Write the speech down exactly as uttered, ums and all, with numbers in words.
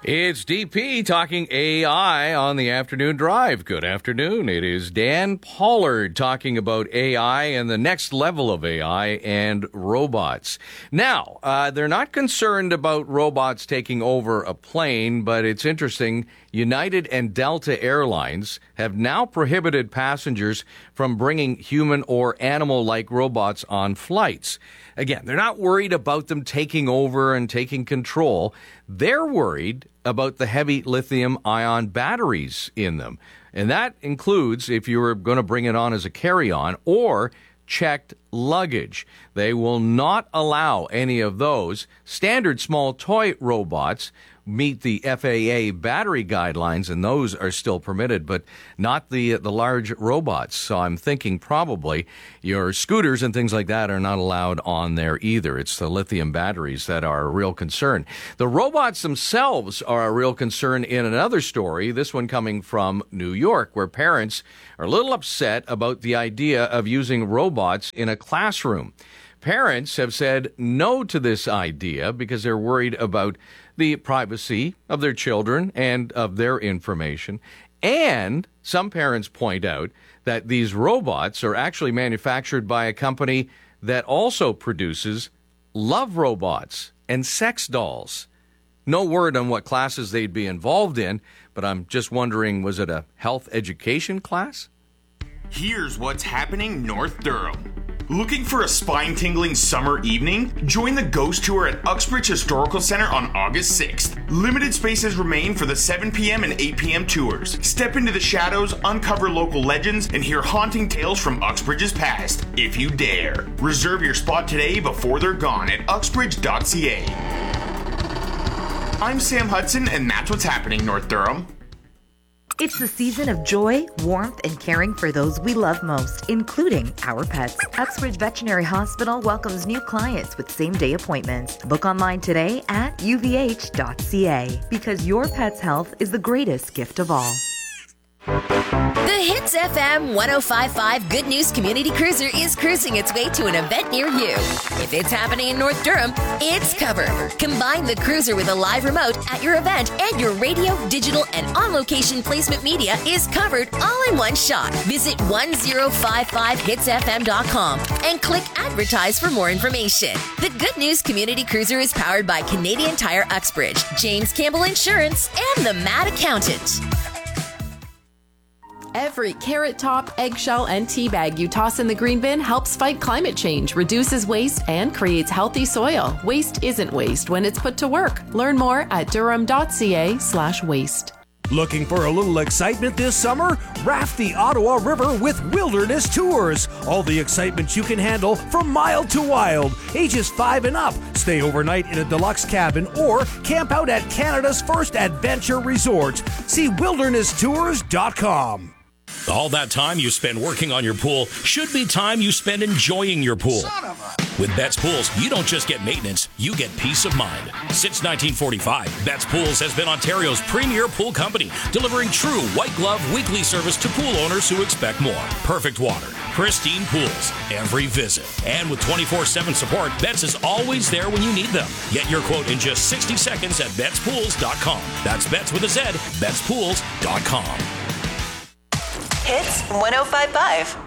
It's D P talking A I on the afternoon drive. Good afternoon. It is Dan Pollard talking about A I and the next level of A I and robots. Now, uh, they're not concerned about robots taking over a plane, but it's interesting. United and Delta Airlines have now prohibited passengers from bringing human or animal-like robots on flights. Again, they're not worried about them taking over and taking control. They're worried about the heavy lithium-ion batteries in them. And that includes if you were going to bring it on as a carry-on or checked luggage. They will not allow any of those. Standard small toy robots meet the F A A battery guidelines, and those are still permitted, but not the the large robots. So I'm thinking probably your scooters and things like that are not allowed on there either. It's the lithium batteries that are a real concern. The robots themselves are a real concern in another story, this one coming from New York, where parents are a little upset about the idea of using robots in a classroom. Parents have said no to this idea because they're worried about the privacy of their children and of their information. And some parents point out that these robots are actually manufactured by a company that also produces love robots and sex dolls. No word on what classes they'd be involved in, but I'm just wondering, was it a health education class? Here's what's happening North Durham. Looking for a spine-tingling summer evening? Join the Ghost Tour at Uxbridge Historical Center on August sixth. Limited spaces remain for the seven p.m. and eight p.m. tours. Step into the shadows, uncover local legends, and hear haunting tales from Uxbridge's past, if you dare. Reserve your spot today before they're gone at uxbridge dot c a. I'm Sam Hudson, and that's what's happening North Durham. It's the season of joy, warmth, and caring for those we love most, including our pets. Uxbridge Veterinary Hospital welcomes new clients with same-day appointments. Book online today at u v h dot c a because your pet's health is the greatest gift of all. The Hits F M one oh five point five Good News Community Cruiser is cruising its way to an event near you. If it's happening in North Durham, it's covered. Combine the cruiser with a live remote at your event, and your radio, digital, and on-location placement media is covered all in one shot. Visit ten fifty-five hits f m dot com and click Advertise for more information. The Good News Community Cruiser is powered by Canadian Tire Uxbridge, James Campbell Insurance, and the Mad Accountant. Every carrot top, eggshell, and tea bag you toss in the green bin helps fight climate change, reduces waste, and creates healthy soil. Waste isn't waste when it's put to work. Learn more at durham dot c a slash waste. Looking for a little excitement this summer? Raft the Ottawa River with Wilderness Tours. All the excitement you can handle from mild to wild. Ages five and up. Stay overnight in a deluxe cabin or camp out at Canada's first adventure resort. See wilderness tours dot com. All that time you spend working on your pool should be time you spend enjoying your pool. With Betts Pools, you don't just get maintenance, you get peace of mind. Since nineteen forty-five, Betts Pools has been Ontario's premier pool company, delivering true white glove weekly service to pool owners who expect more. Perfect water, pristine pools, every visit. And with twenty-four seven support, Betts is always there when you need them. Get your quote in just sixty seconds at betts pools dot com. That's Betts with a Z, betts pools dot com. Hits one oh five point five.